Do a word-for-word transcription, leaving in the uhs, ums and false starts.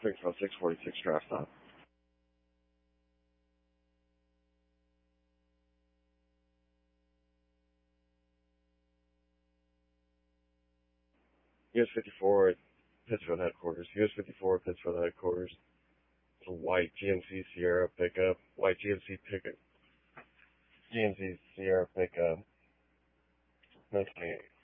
Springfield six forty-six draft stop. U S fifty-four at Pittsfield headquarters. U S fifty-four at Pittsfield headquarters. It's a white G M C Sierra pickup. White G M C pickup. G M C Sierra pickup. No twenty-eight.